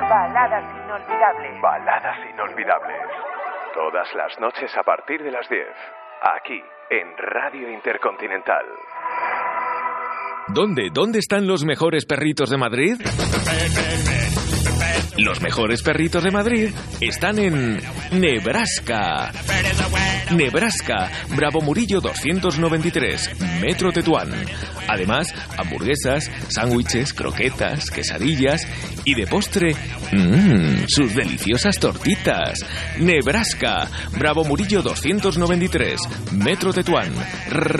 Baladas inolvidables. Baladas inolvidables. Todas las noches a partir de las 10. Aquí, en Radio Intercontinental. ¿Dónde están los mejores perritos de Madrid? Los mejores perritos de Madrid están en Nebraska. Nebraska, Bravo Murillo 293, Metro Tetuán. Además, hamburguesas, sándwiches, croquetas, quesadillas y de postre, sus deliciosas tortitas. Nebraska, Bravo Murillo 293, Metro Tetuán.